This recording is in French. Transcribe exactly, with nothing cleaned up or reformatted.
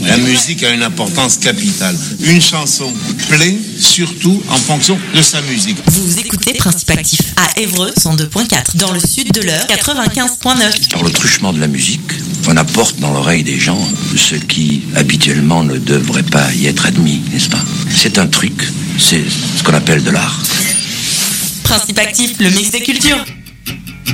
La musique a une importance capitale. Une chanson plaît surtout en fonction de sa musique. Vous écoutez Principe Actif à Évreux cent deux point quatre, dans le sud de l'Eure quatre-vingt-quinze point neuf. Par le truchement de la musique, on apporte dans l'oreille des gens ce qui habituellement ne devrait pas y être admis, n'est-ce pas? C'est un truc, c'est ce qu'on appelle de l'art. Principe Actif, le mix des cultures.